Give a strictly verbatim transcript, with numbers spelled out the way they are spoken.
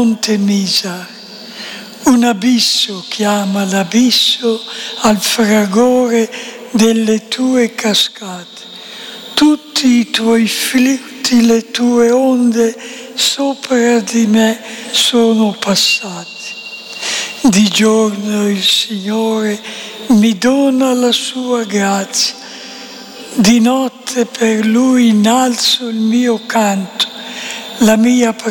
Monte Misa, un abisso chiama l'abisso al fragore delle tue cascate. Tutti i tuoi flutti, le tue onde sopra di me sono passati. Di giorno il Signore mi dona la sua grazia, di notte per Lui innalzo il mio canto, la mia